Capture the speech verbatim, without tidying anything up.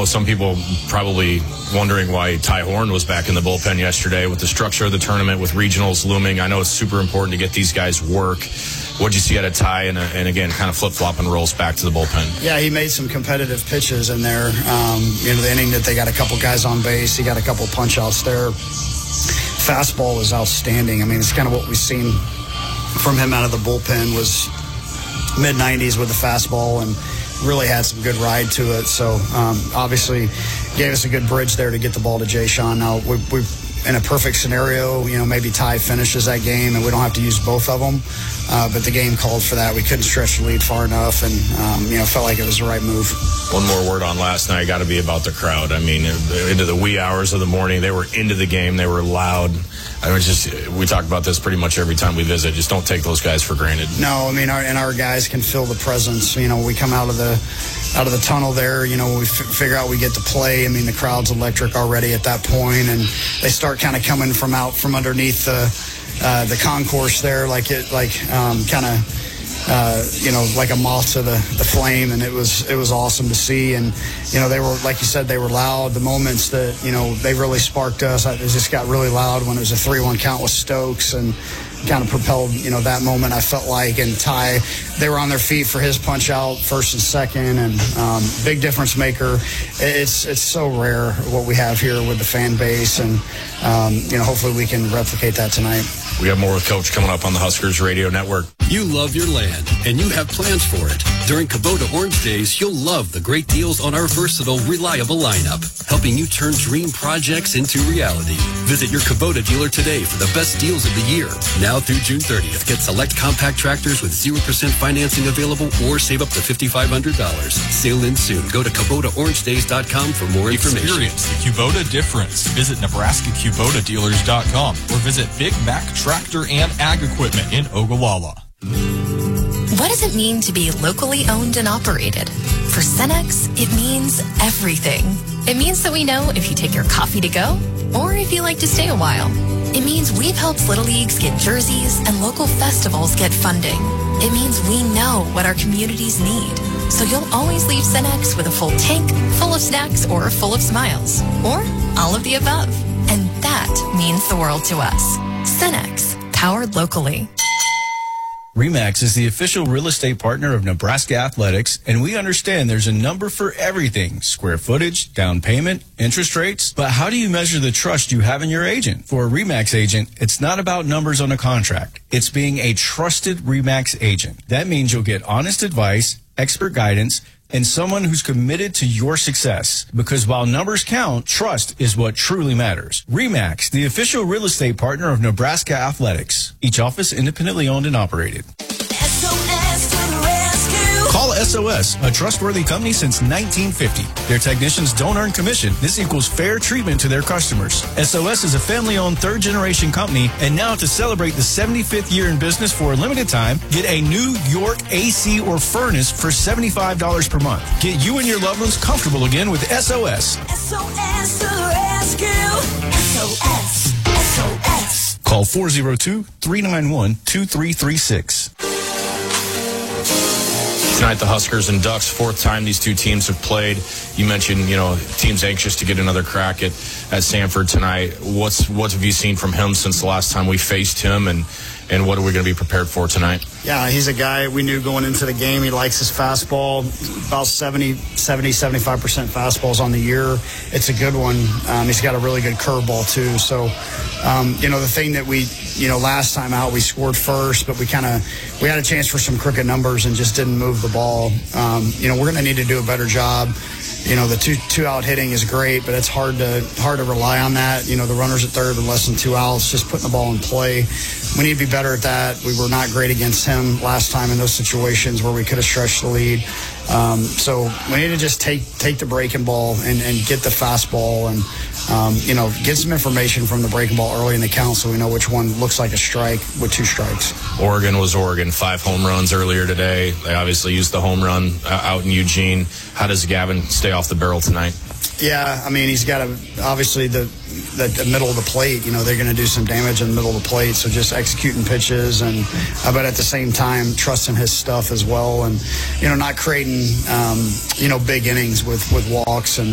know some people probably wondering why Ty Horn was back in the bullpen yesterday with the structure of the tournament, with regionals looming. I know it's super important to get these guys work. What'd you see out of Ty? And, uh, and again, kind of flip-flopping roles back to the bullpen. Yeah, he made some competitive pitches in there. Um, you know, the inning that they got a couple guys on base. He got a couple punch-outs there. Fastball was outstanding. I mean, it's kind of what we've seen from him out of the bullpen was mid nineties with the fastball and really had some good ride to it. So, um, obviously, gave us a good bridge there to get the ball to Jay Sean. Now, we, we in a perfect scenario, you know, maybe Ty finishes that game and we don't have to use both of them. Uh, but the game called for that. We couldn't stretch the lead far enough and, um, you know, felt like it was the right move. One more word on last night got to be about the crowd. I mean, into the wee hours of the morning, they were into the game. They were loud. I was just, we talk about this pretty much every time we visit. Just don't take those guys for granted. No, I mean, our, and our guys can feel the presence. You know, we come out of the out of the tunnel there, you know, we f- figure out we get to play. I mean, the crowd's electric already at that point, and they start kind of coming from out from underneath the uh, the concourse there, like it, like um, kind of, uh, you know, like a moth to the, the flame, and it was it was awesome to see. And you know, they were, like you said, they were loud. The moments that, you know, they really sparked us. It just got really loud when it was a three one count with Stokes, and kind of propelled, you know, that moment, I felt like. And Ty, they were on their feet for his punch out first and second, and um, big difference maker. It's it's so rare what we have here with the fan base, and um, you know, hopefully we can replicate that tonight. We have more with Coach coming up on the Huskers Radio Network. You love your land, and you have plans for it. During Kubota Orange Days, you'll love the great deals on our versatile, reliable lineup, helping you turn dream projects into reality. Visit your Kubota dealer today for the best deals of the year. Now through June thirtieth, get select compact tractors with zero percent financing available or save up to five thousand five hundred dollars. Sale in soon. Go to Kubota Orange Days dot com for more information. Experience the Kubota difference. Visit Nebraska Kubota Dealers dot com or visit Big Mac Tractor and Ag Equipment in Ogallala. What does it mean to be locally owned and operated? For Cenex, it means everything. It means that we know if you take your coffee to go or if you like to stay a while. It means we've helped Little Leagues get jerseys and local festivals get funding. It means we know what our communities need. So you'll always leave Cenex with a full tank, full of snacks, or full of smiles. Or all of the above. And that means the world to us. Cenex, powered locally. RE/MAX is the official real estate partner of Nebraska Athletics, and we understand there's a number for everything: square footage, down payment, interest rates. But how do you measure the trust you have in your agent? For a RE/MAX agent, it's not about numbers on a contract. It's being a trusted RE/MAX agent. That means you'll get honest advice, expert guidance, and someone who's committed to your success. Because while numbers count, trust is what truly matters. RE/MAX, the official real estate partner of Nebraska Athletics. Each office independently owned and operated. S O S to the rescue. Call S O S, a trustworthy company since nineteen fifty. Their technicians don't earn commission. This equals fair treatment to their customers. S O S is a family-owned third-generation company, and now to celebrate the seventy-fifth year in business for a limited time, get a New York A C or furnace for seventy-five dollars per month. Get you and your loved ones comfortable again with S O S. S O S to the rescue. S O S. S O S. Call four oh two, three nine one, two three three six. Tonight, the Huskers and Ducks, fourth time these two teams have played. You mentioned, you know, teams anxious to get another crack at, at Sanford tonight. What's what have you seen from him since the last time we faced him, and, and what are we going to be prepared for tonight? Yeah, he's a guy we knew going into the game. He likes his fastball, about seventy, seventy, seventy-five percent fastballs on the year. It's a good one. Um, he's got a really good curveball, too. So, um, you know, the thing that we, you know, last time out, we scored first, but we kind of, we had a chance for some crooked numbers and just didn't move the ball. Um, you know, we're going to need to do a better job. You know, the two two out hitting is great, but it's hard to hard to rely on that. You know, the runners at third with less than two outs, just putting the ball in play. We need to be better at that. We were not great against him last time in those situations where we could have stretched the lead. Um, so we need to just take take the breaking ball and, and get the fastball and, um, you know, get some information from the breaking ball early in the count so we know which one looks like a strike with two strikes. Oregon was Oregon. Five home runs earlier today. They obviously used the home run uh, out in Eugene. How does Gavin stay off the barrel tonight? Yeah, I mean, he's got a, obviously the, the, the middle of the plate. You know, they're going to do some damage in the middle of the plate. So just executing pitches, and uh, but at the same time, trusting his stuff as well, and you know, not creating um, you know big innings with with walks and.